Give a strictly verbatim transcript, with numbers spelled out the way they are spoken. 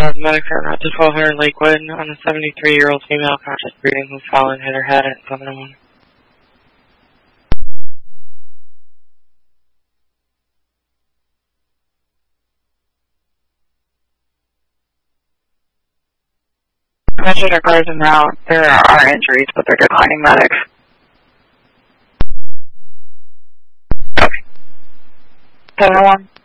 Uh, medics are at the twelve hundred Lakewood on a seventy-three-year-old female conscious breathing who's fallen, hit her head at seven oh one. Measured our cars en route. There are injuries, but they're declining medics. Okay. seven oh one.